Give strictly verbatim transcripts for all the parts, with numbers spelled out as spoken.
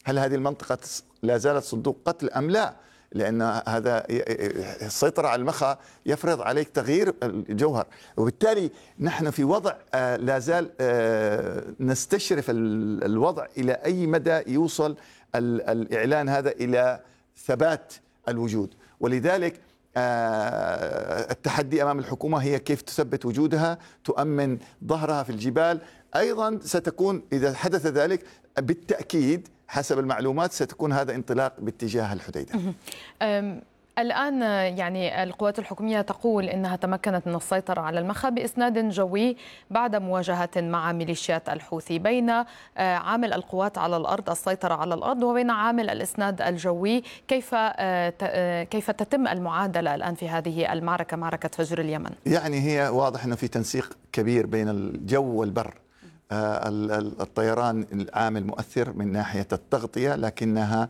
هل هذه المنطقة لا زالت صندوق قتل أم لا؟ لأن هذا السيطرة على المخا يفرض عليك تغيير الجوهر، وبالتالي نحن في وضع لا زال نستشرف الوضع إلى أي مدى يوصل الإعلان هذا إلى ثبات الوجود. ولذلك التحدي أمام الحكومة هي كيف تثبت وجودها، تؤمن ظهرها في الجبال. أيضا ستكون إذا حدث ذلك بالتأكيد حسب المعلومات ستكون هذا انطلاق باتجاه الحديدة. الآن يعني القوات الحكومية تقول إنها تمكنت من السيطرة على المخا بإسناد جوي بعد مواجهة مع ميليشيات الحوثي. بين عامل القوات على الأرض، السيطرة على الأرض، وبين عامل الإسناد الجوي، كيف كيف تتم المعادلة الآن في هذه المعركة، معركة فجر اليمن؟ يعني هي واضح أنه في تنسيق كبير بين الجو والبر. الطيران العامل مؤثر من ناحية التغطية، لكنها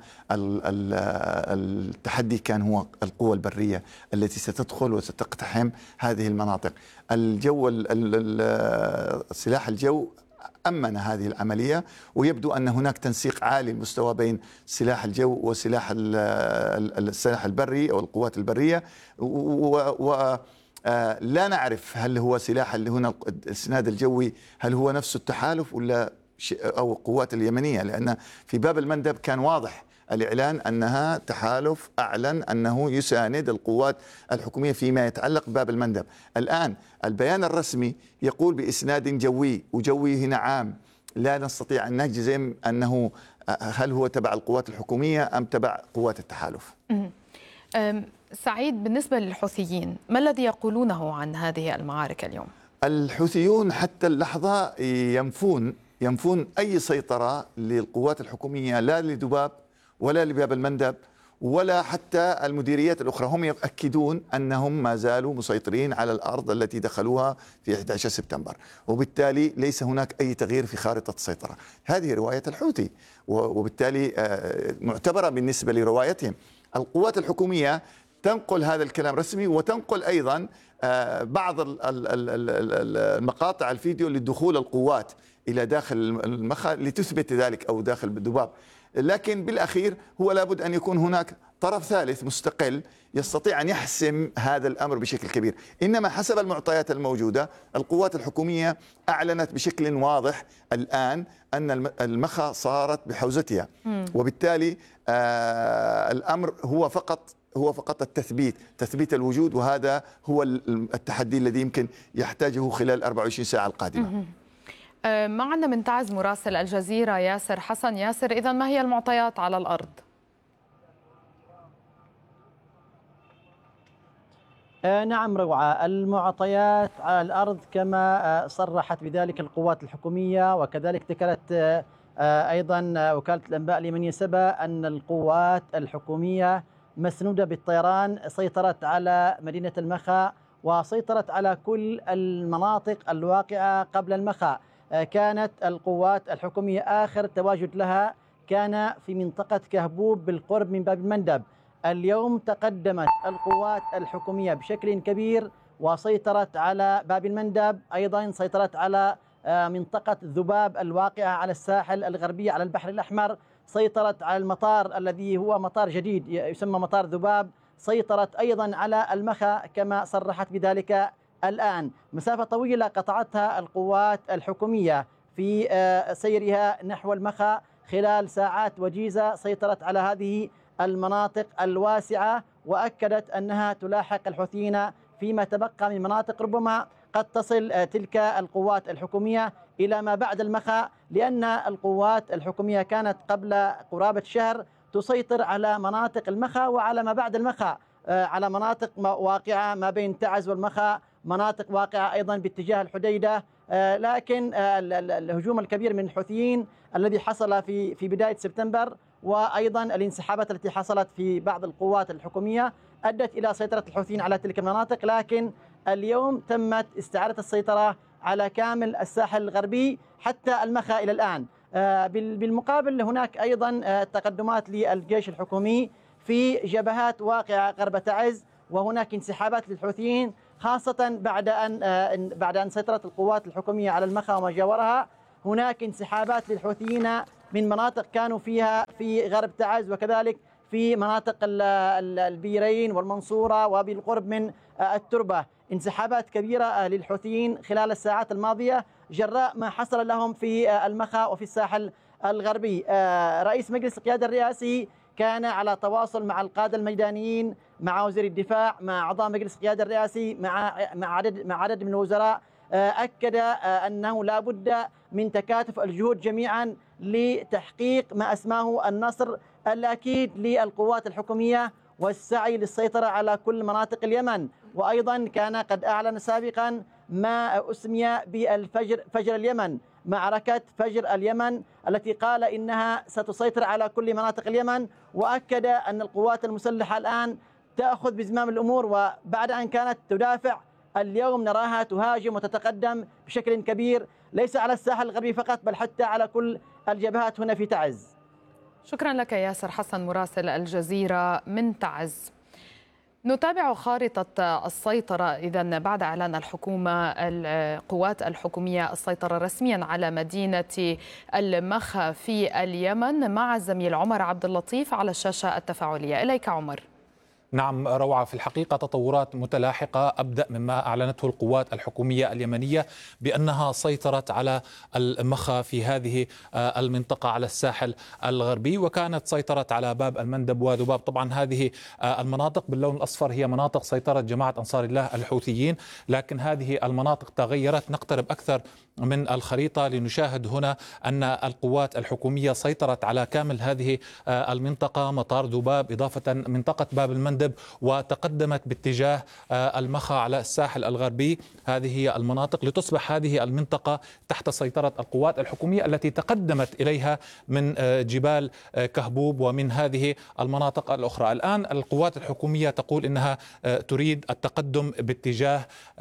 التحدي كان هو القوى البرية التي ستدخل وستقتحم هذه المناطق. الجو سلاح الجو أمن هذه العملية، ويبدو أن هناك تنسيق عالي المستوى بين سلاح الجو وسلاح السلاح البري أو القوات البرية، و آه لا نعرف هل هو سلاح اللي هنا الإسناد الجوي هل هو نفس التحالف ولا أو القوات اليمنية، لأن في باب المندب كان واضح الإعلان أنها تحالف أعلن أنه يساند القوات الحكومية فيما يتعلق بباب المندب. الآن البيان الرسمي يقول بإسناد جوي، وجوي هنا عام، لا نستطيع أن نجزم أنه هل هو تبع القوات الحكومية أم تبع قوات التحالف. سعيد، بالنسبة للحوثيين ما الذي يقولونه عن هذه المعارك اليوم؟ الحوثيون حتى اللحظة ينفون ينفون أي سيطرة للقوات الحكومية، لا لدباب ولا لباب المندب ولا حتى المديريات الأخرى. هم يؤكدون أنهم ما زالوا مسيطرين على الأرض التي دخلوها في أحد عشر سبتمبر، وبالتالي ليس هناك أي تغيير في خارطة السيطرة. هذه رواية الحوثي، وبالتالي معتبرة بالنسبة لروايتهم. القوات الحكومية تنقل هذا الكلام رسمي، وتنقل أيضا بعض المقاطع الفيديو لدخول القوات إلى داخل المخا لتثبت ذلك أو داخل الذباب. لكن بالأخير هو لابد أن يكون هناك طرف ثالث مستقل يستطيع أن يحسم هذا الأمر بشكل كبير. إنما حسب المعطيات الموجودة القوات الحكومية أعلنت بشكل واضح الآن أن المخا صارت بحوزتها، وبالتالي آه الأمر هو فقط هو فقط التثبيت تثبيت الوجود، وهذا هو التحدي الذي يمكن يحتاجه خلال أربع وعشرين ساعة القادمة. معنا من تعز مراسل الجزيرة ياسر حسن. ياسر، إذن ما هي المعطيات على الأرض؟ نعم روعة، المعطيات على الأرض كما صرحت بذلك القوات الحكومية، وكذلك ذكرت أيضا وكالة الأنباء اليمنية سبا أن القوات الحكومية مسنودة بالطيران سيطرت على مدينة المخا وسيطرت على كل المناطق الواقعة قبل المخا. كانت القوات الحكومية آخر تواجد لها كان في منطقة كهبوب بالقرب من باب المندب. اليوم تقدمت القوات الحكومية بشكل كبير وسيطرت على باب المندب، أيضا سيطرت على منطقة ذباب الواقعة على الساحل الغربي على البحر الأحمر، سيطرت على المطار الذي هو مطار جديد يسمى مطار ذباب، سيطرت أيضا على المخا كما صرحت بذلك الآن. مسافة طويلة قطعتها القوات الحكومية في سيرها نحو المخا خلال ساعات وجيزة، سيطرت على هذه المناطق الواسعة وأكدت أنها تلاحق الحوثيين فيما تبقى من مناطق ربما قد تصل تلك القوات الحكومية إلى ما بعد المخا، لأن القوات الحكومية كانت قبل قرابة شهر تسيطر على مناطق المخا وعلى ما بعد المخا، على مناطق واقعة ما بين تعز والمخا، مناطق واقعة أيضا باتجاه الحديدة. لكن الهجوم الكبير من الحوثيين الذي حصل في في بداية سبتمبر وأيضا الانسحابات التي حصلت في بعض القوات الحكومية أدت إلى سيطرة الحوثيين على تلك المناطق. لكن اليوم تمت استعادة السيطرة على كامل الساحل الغربي حتى المخا إلى الآن. بالمقابل هناك أيضا تقدمات للجيش الحكومي في جبهات واقعة غرب تعز، وهناك انسحابات للحوثيين خاصة بعد أن بعد أن سيطرت القوات الحكومية على المخا وما جاورها. هناك انسحابات للحوثيين من مناطق كانوا فيها في غرب تعز وكذلك في مناطق البيرين والمنصورة وبالقرب من التربة. انسحابات كبيرة للحوثيين خلال الساعات الماضية جراء ما حصل لهم في المخا وفي الساحل الغربي. رئيس مجلس القيادة الرئاسي كان على تواصل مع القادة الميدانيين، مع وزير الدفاع، مع أعضاء مجلس القيادة الرئاسي، مع مع عدد مع عدد من الوزراء. أكد أنه لا بد من تكاتف الجهود جميعا لتحقيق ما أسماه النصر الأكيد للقوات الحكومية والسعي للسيطرة على كل مناطق اليمن. وأيضا كان قد أعلن سابقا ما أسمي بالفجر فجر اليمن، معركة فجر اليمن التي قال إنها ستسيطر على كل مناطق اليمن. وأكد أن القوات المسلحة الآن تأخذ بزمام الأمور، وبعد أن كانت تدافع اليوم نراها تهاجم وتتقدم بشكل كبير ليس على الساحل الغربي فقط بل حتى على كل الجبهات هنا في تعز. شكرا لك ياسر حسن مراسل الجزيرة من تعز. نتابع خارطة السيطرة إذن بعد إعلان الحكومة القوات الحكومية السيطرة رسميا على مدينة المخا في اليمن مع الزميل عمر عبد اللطيف على الشاشة التفاعلية. إليك عمر. نعم روعة، في الحقيقة تطورات متلاحقة. أبدأ مما أعلنته القوات الحكومية اليمنية بأنها سيطرت على المخا في هذه المنطقة على الساحل الغربي، وكانت سيطرت على باب المندب وذباب. طبعا هذه المناطق باللون الأصفر هي مناطق سيطرة جماعة أنصار الله الحوثيين، لكن هذه المناطق تغيرت. نقترب أكثر من الخريطة لنشاهد هنا أن القوات الحكومية سيطرت على كامل هذه المنطقة، مطار ذباب إضافة منطقة باب المندب، وتقدمت باتجاه المخا على الساحل الغربي. هذه هي المناطق لتصبح هذه المنطقة تحت سيطرة القوات الحكومية التي تقدمت إليها من جبال كهبوب ومن هذه المناطق الأخرى. الآن القوات الحكومية تقول إنها تريد التقدم باتجاه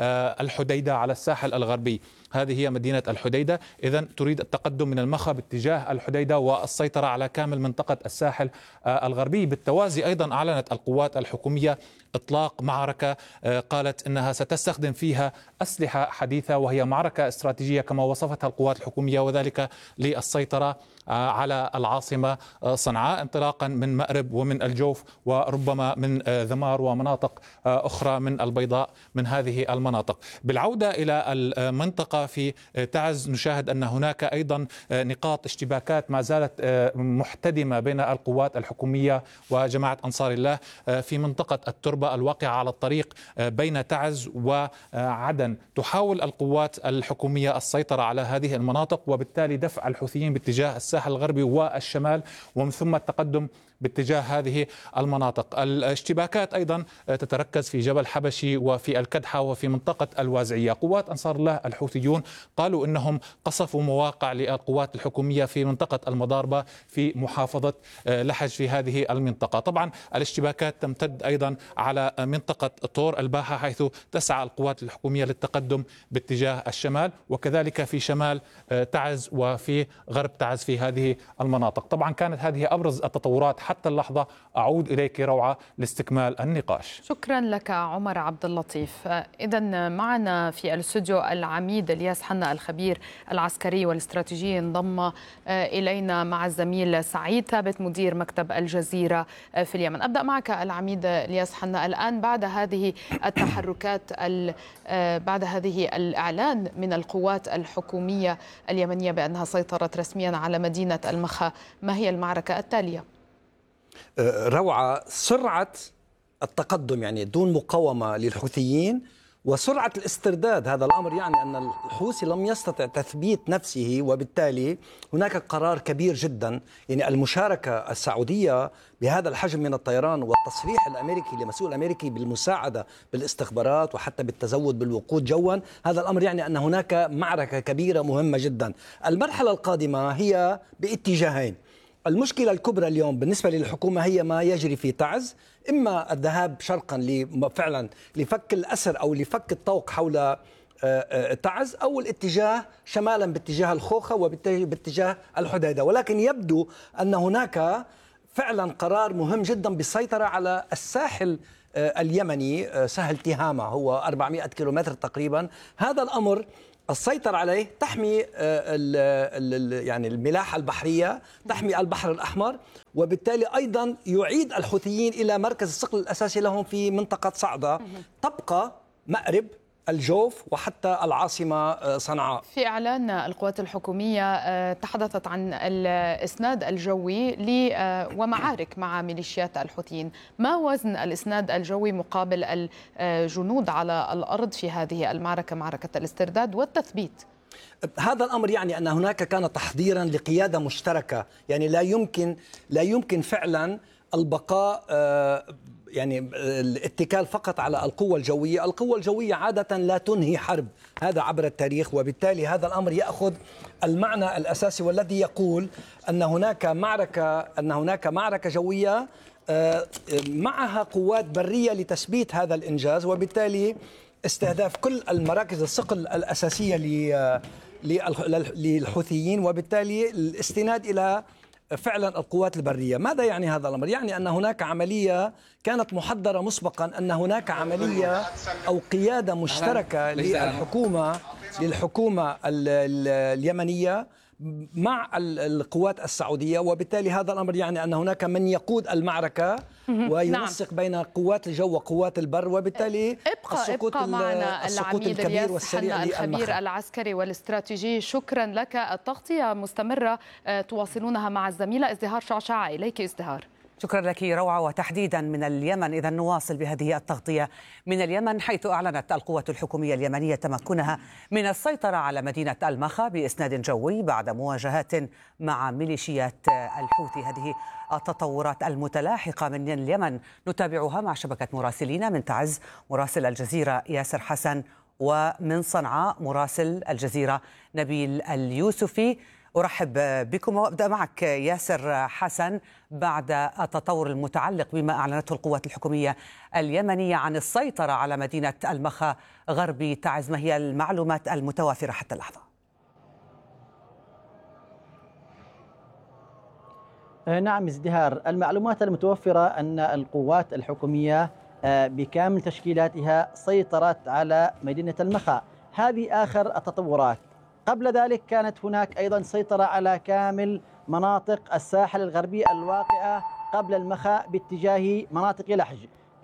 الحديدة على الساحل الغربي. هذه هي مدينة الحديدة، إذن تريد التقدم من المخا باتجاه الحديدة والسيطرة على كامل منطقة الساحل الغربي. بالتوازي أيضا أعلنت القوات الحكومية إطلاق معركة قالت إنها ستستخدم فيها أسلحة حديثة، وهي معركة استراتيجية كما وصفتها القوات الحكومية، وذلك للسيطرة على العاصمة صنعاء انطلاقا من مأرب ومن الجوف وربما من ذمار ومناطق أخرى من البيضاء من هذه المناطق. بالعودة إلى المنطقة في تعز نشاهد أن هناك أيضا نقاط اشتباكات ما زالت محتدمة بين القوات الحكومية وجماعة أنصار الله في منطقة التربة الواقعة على الطريق بين تعز وعدن. تحاول القوات الحكومية السيطرة على هذه المناطق وبالتالي دفع الحوثيين باتجاه الساحل الغربي والشمال ومن ثم التقدم باتجاه هذه المناطق. الاشتباكات أيضا تتركز في جبل حبشي وفي الكدحة وفي منطقة الوازعية. قوات أنصار الله الحوثيون قالوا إنهم قصفوا مواقع للقوات الحكومية في منطقة المضاربة في محافظة لحج في هذه المنطقة. طبعا الاشتباكات تمتد أيضا على منطقة طور الباحة حيث تسعى القوات الحكومية للتقدم باتجاه الشمال، وكذلك في شمال تعز وفي غرب تعز في هذه المناطق. طبعا كانت هذه أبرز التطورات حتى اللحظة. أعود إليك روعة لاستكمال النقاش. شكرا لك عمر عبد اللطيف. إذن معنا في الاستوديو العميد الياس حنا الخبير العسكري والاستراتيجي انضم إلينا مع الزميل سعيد ثابت مدير مكتب الجزيرة في اليمن. أبدأ معك العميد الياس حنا. الآن بعد هذه التحركات بعد هذه الإعلان من القوات الحكومية اليمنية بأنها سيطرت رسميا على مدينة المخا، ما هي المعركة التالية؟ روعة، سرعة التقدم يعني دون مقاومة للحوثيين وسرعة الاسترداد. هذا الأمر يعني أن الحوثي لم يستطع تثبيت نفسه، وبالتالي هناك قرار كبير جدا. يعني المشاركة السعودية بهذا الحجم من الطيران والتصريح الأمريكي لمسؤول أمريكي بالمساعدة بالاستخبارات وحتى بالتزود بالوقود جوا، هذا الأمر يعني أن هناك معركة كبيرة مهمة جدا. المرحلة القادمة هي باتجاهين. المشكلة الكبرى اليوم بالنسبة للحكومة هي ما يجري في تعز، إما الذهاب شرقا فعلا لفك الأسر أو لفك الطوق حول تعز، أو الاتجاه شمالا باتجاه الخوخة وباتجاه الحديدة. ولكن يبدو أن هناك فعلا قرار مهم جدا بالسيطرة على الساحل اليمني، سهل تهامة هو أربعمائة كيلومتر تقريبا. هذا الأمر السيطرة عليه تحمي ال ال يعني الملاحة البحرية، تحمي البحر الأحمر، وبالتالي أيضا يعيد الحوثيين إلى مركز الثقل الأساسي لهم في منطقة صعدة، تبقى مأرب، الجوف، وحتى العاصمة صنعاء. في إعلان القوات الحكومية تحدثت عن الإسناد الجوي ومعارك مع ميليشيات الحوثيين. ما وزن الإسناد الجوي مقابل الجنود على الأرض في هذه المعركة، معركة الاسترداد والتثبيت؟ هذا الأمر يعني أن هناك كان تحضيرا لقيادة مشتركة، يعني لا يمكن لا يمكن فعلا البقاء يعني الاتكال فقط على القوة الجوية. القوة الجوية عادة لا تنهي حرب، هذا عبر التاريخ، وبالتالي هذا الأمر يأخذ المعنى الأساسي والذي يقول أن هناك معركة أن هناك معركة جوية معها قوات برية لتثبيت هذا الإنجاز، وبالتالي استهداف كل المراكز الثقل الأساسية للحوثيين، وبالتالي الاستناد إلى فعلا القوات البرية. ماذا يعني هذا الأمر؟ يعني أن هناك عملية كانت محضرة مسبقا، أن هناك عملية أو قيادة مشتركة للحكومة للحكومة اليمنية مع القوات السعودية، وبالتالي هذا الأمر يعني أن هناك من يقود المعركة وينسق بين قوات الجو وقوات البر، وبالتالي ابقى, ابقى معنا العميد رياس حنا الخبير العسكري والاستراتيجي. شكرا لك. التغطية مستمرة تواصلونها مع الزميلة ازدهار شعشاع. إليك ازدهار. شكرا لك روعة. وتحديدا من اليمن، إذا نواصل بهذه التغطية من اليمن، حيث أعلنت القوات الحكومية اليمنية تمكنها من السيطرة على مدينة المخا بإسناد جوي بعد مواجهات مع ميليشيات الحوثي. هذه التطورات المتلاحقة من اليمن نتابعها مع شبكة مراسلين: من تعز مراسل الجزيرة ياسر حسن، ومن صنعاء مراسل الجزيرة نبيل اليوسفي. أرحب بكم وأبدأ معك ياسر حسن. بعد التطور المتعلق بما أعلنته القوات الحكومية اليمنية عن السيطرة على مدينة المخا غربي تعز، ما هي المعلومات المتوافرة حتى اللحظة؟ نعم ازدهار، المعلومات المتوفرة أن القوات الحكومية بكامل تشكيلاتها سيطرت على مدينة المخا. هذه آخر التطورات. قبل ذلك كانت هناك أيضا سيطرة على كامل مناطق الساحل الغربي الواقعة قبل المخا باتجاه مناطق لحج.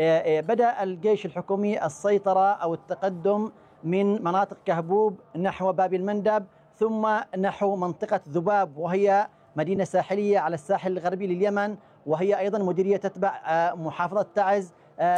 بدأ الجيش الحكومي السيطرة أو التقدم من مناطق كهبوب نحو باب المندب، ثم نحو منطقة ذباب، وهي مدينة ساحلية على الساحل الغربي لليمن، وهي أيضا مديرية تتبع محافظة تعز.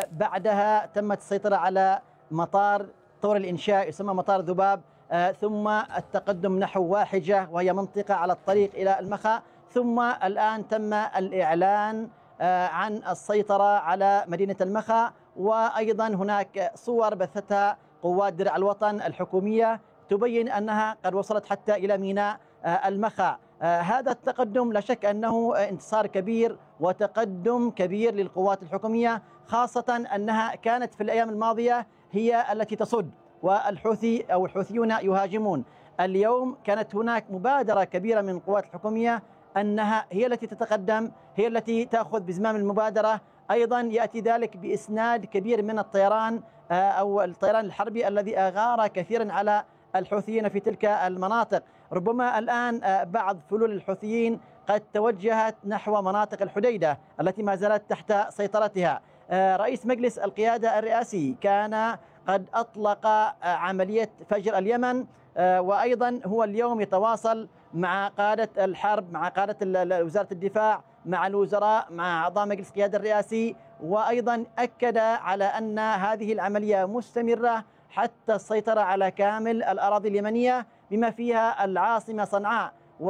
بعدها تمت السيطرة على مطار طور الإنشاء يسمى مطار ذباب، ثم التقدم نحو واحجة وهي منطقة على الطريق إلى المخا، ثم الآن تم الإعلان عن السيطرة على مدينة المخا. وأيضا هناك صور بثتها قوات درع الوطن الحكومية تبين أنها قد وصلت حتى إلى ميناء المخا. هذا التقدم لا شك أنه انتصار كبير وتقدم كبير للقوات الحكومية، خاصة أنها كانت في الأيام الماضية هي التي تصد والحوثي أو الحوثيون يهاجمون. اليوم كانت هناك مبادرة كبيرة من القوات الحكومية أنها هي التي تتقدم، هي التي تأخذ بزمام المبادرة. أيضا يأتي ذلك بإسناد كبير من الطيران أو الطيران الحربي الذي أغار كثيرا على الحوثيين في تلك المناطق. ربما الآن بعض فلول الحوثيين قد توجهت نحو مناطق الحديدة التي ما زالت تحت سيطرتها. رئيس مجلس القيادة الرئاسي كان قد أطلق عملية فجر اليمن، وأيضا هو اليوم يتواصل مع قادة الحرب، مع قادة وزارة الدفاع، مع الوزراء، مع أعضاء مجلس القيادة الرئاسي، وأيضا أكد على أن هذه العملية مستمرة حتى السيطرة على كامل الأراضي اليمنية بما فيها العاصمة صنعاء،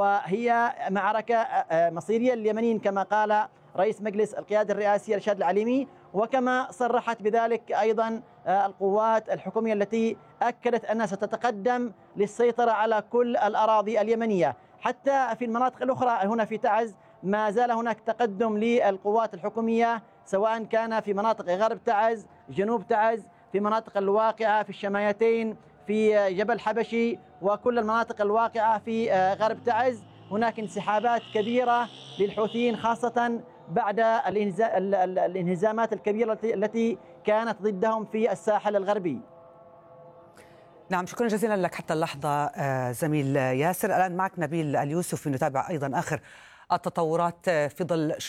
وهي معركة مصيرية لليمنيين كما قال رئيس مجلس القيادة الرئاسي رشاد العليمي، وكما صرحت بذلك أيضا القوات الحكومية التي أكدت أنها ستتقدم للسيطرة على كل الأراضي اليمنية. حتى في المناطق الأخرى هنا في تعز ما زال هناك تقدم للقوات الحكومية، سواء كان في مناطق غرب تعز، جنوب تعز، في مناطق الواقعة في الشمايتين، في جبل حبشي، وكل المناطق الواقعة في غرب تعز. هناك انسحابات كبيرة للحوثيين خاصة بعد الانهزامات الكبيرة التي كانت ضدهم في الساحل الغربي. نعم، شكرا جزيلا لك حتى اللحظة زميل ياسر. الآن معك نبيل اليوسفي نتابع أيضا آخر التطورات في ظل